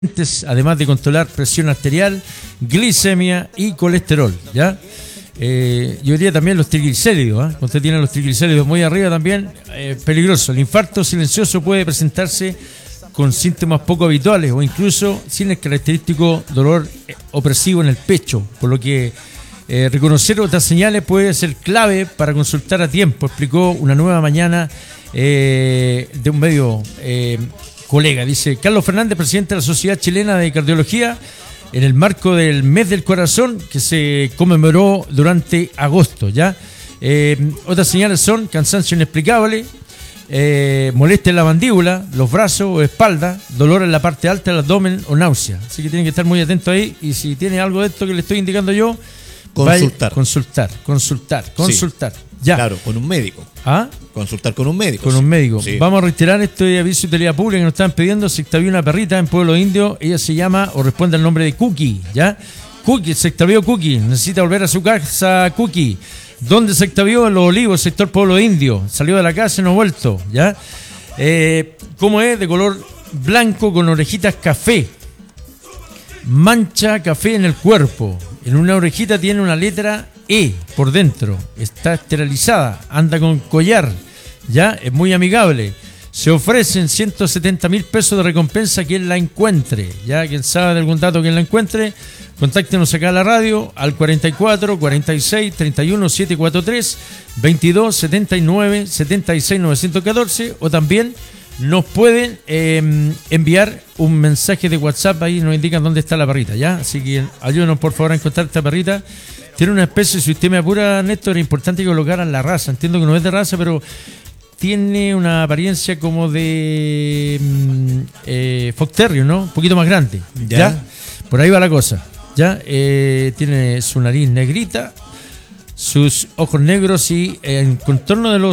además de controlar presión arterial, glicemia y colesterol, ¿ya? Y hoy día también los triglicéridos, cuando usted tiene los triglicéridos muy arriba también, peligroso. El infarto silencioso puede presentarse con síntomas poco habituales o incluso sin el característico dolor opresivo en el pecho, por lo que reconocer otras señales puede ser clave para consultar a tiempo, explicó una nueva mañana de un medio colega. Dice Carlos Fernández, presidente de la Sociedad Chilena de Cardiología, en el marco del mes del corazón que se conmemoró durante agosto, ¿ya? Otras señales son cansancio inexplicable, molestia en la mandíbula, los brazos o espalda, dolor en la parte alta del abdomen o náusea. Así que tienen que estar muy atentos ahí, y si tiene algo de esto que le estoy indicando yo, consultar. Sí, ya. Claro, con un médico. Consultar con un médico. Con un médico. Sí. Vamos a reiterar este aviso de utilidad pública que nos están pidiendo. Se extravió una perrita en Pueblo Indio. Ella se llama o responde al nombre de Cookie, ¿ya? Cookie, se extravió Cookie. Necesita volver a su casa, Cookie. ¿Dónde se extravió? En Los Olivos, sector Pueblo Indio. Salió de la casa y no ha vuelto, ¿ya? ¿Cómo es? De color blanco con orejitas café. Mancha café en el cuerpo. En una orejita tiene una letra E por dentro. Está esterilizada. Anda con collar. Ya, es muy amigable. Se ofrecen 170.000 pesos de recompensa a quien la encuentre. Ya, quien sabe de algún dato quien la encuentre, contáctenos acá a la radio al 44 46 31 743 22 79 76 914, o también nos pueden enviar un mensaje de WhatsApp, ahí nos indican dónde está la perrita, ¿ya? Así que ayúdenos por favor a encontrar esta perrita. Tiene una especie, si usted me apura, Néstor, es importante que colocaran la raza. Entiendo que no es de raza, pero tiene una apariencia como de Fox Terrier, ¿no? Un poquito más grande, ¿ya? Por ahí va la cosa, ¿ya? Tiene su nariz negrita, sus ojos negros y en contorno de los